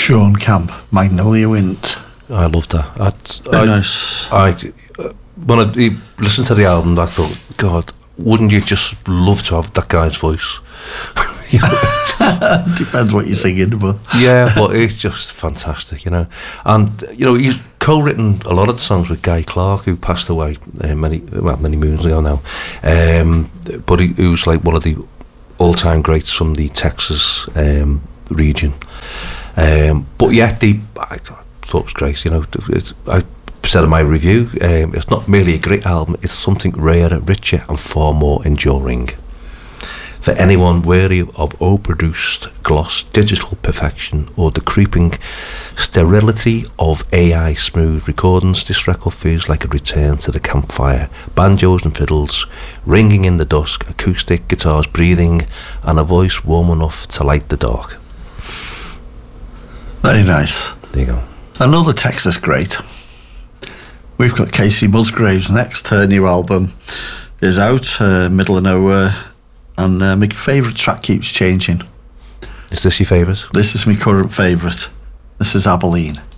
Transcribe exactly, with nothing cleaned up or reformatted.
Sean Camp, Magnolia Wind. I loved that. I'd, Very I'd, nice. I, uh, when I listened to the album, I thought, God, wouldn't you just love to have that guy's voice? You know, Depends what you're singing, but yeah, but it's just fantastic, you know. And you know, he's co-written a lot of the songs with Guy Clark, who passed away uh, many, well, many moons ago now. Um, but he, he was like one of the all-time greats from the Texas um, region. Um, but yeah, the I thought it was great. You know, it's, I said in my review, um, it's not merely a great album; it's something rarer, richer, and far more enduring. For anyone wary of overproduced gloss, digital perfection, or the creeping sterility of A I smooth recordings, this record feels like a return to the campfire. Banjos and fiddles ringing in the dusk, acoustic guitars breathing, and a voice warm enough to light the dark. very nice. There you go. Another Texas great. We've got Casey Musgraves next. Her new album is out, uh, Middle of Nowhere, and uh, my favourite track keeps changing. Is this your favourite? This is my current favourite. This is Abilene.